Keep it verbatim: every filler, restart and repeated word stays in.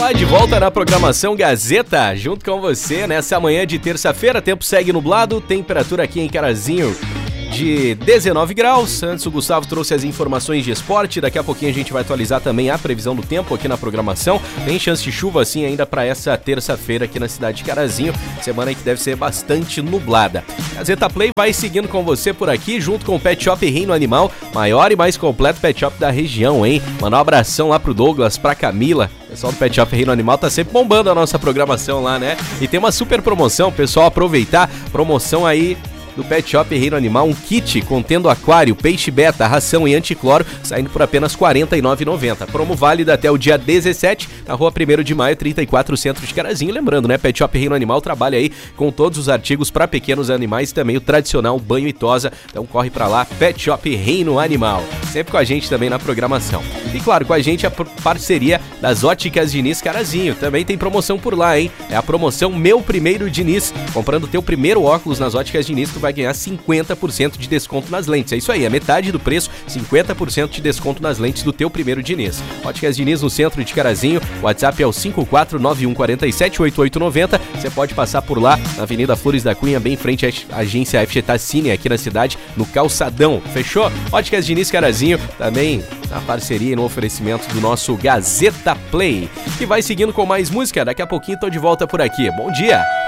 lá de volta na programação Gazeta, junto com você nessa manhã de terça-feira. Tempo segue nublado, temperatura aqui em Carazinho de dezenove graus. Antes o Gustavo trouxe as informações de esporte. Daqui a pouquinho a gente vai atualizar também a previsão do tempo aqui na programação. Tem chance de chuva assim ainda para essa terça-feira aqui na cidade de Carazinho. Semana aí que deve ser bastante nublada. Gazeta Play vai seguindo com você por aqui, junto com o Pet Shop Reino Animal, maior e mais completo pet shop da região, hein? Mandar um abração lá pro Douglas, pra Camila. O pessoal do Pet Shop Reino Animal tá sempre bombando a nossa programação lá, né? E tem uma super promoção, pessoal, aproveitar. Promoção aí do Pet Shop Reino Animal, um kit contendo aquário, peixe beta, ração e anticloro, saindo por apenas quarenta e nove reais e noventa centavos. Promo válida até o dia dezessete, na rua primeiro de maio, trinta e quatro, centro de Carazinho. Lembrando, né, Pet Shop Reino Animal trabalha aí com todos os artigos para pequenos animais, também o tradicional banho e tosa. Então corre pra lá, Pet Shop Reino Animal. Sempre com a gente também na programação. E claro, com a gente a parceria das Óticas Diniz Carazinho. Também tem promoção por lá, hein? É a promoção Meu Primeiro Diniz. Comprando teu primeiro óculos nas Óticas Diniz, tu vai ganhar cinquenta por cento de desconto nas lentes. É isso aí, é metade do preço, cinquenta por cento de desconto nas lentes do teu primeiro Diniz. Óticas Diniz no centro de Carazinho, o WhatsApp é o cinco quatro nove um quatro sete oito oito nove zero. Você pode passar por lá, na Avenida Flores da Cunha, bem em frente à agência F G Tassini, aqui na cidade, no Calçadão. Fechou? Óticas Diniz Carazinho, também na parceria e no oferecimento do nosso Gazeta Play. Que vai seguindo com mais música, daqui a pouquinho tô de volta por aqui. Bom dia!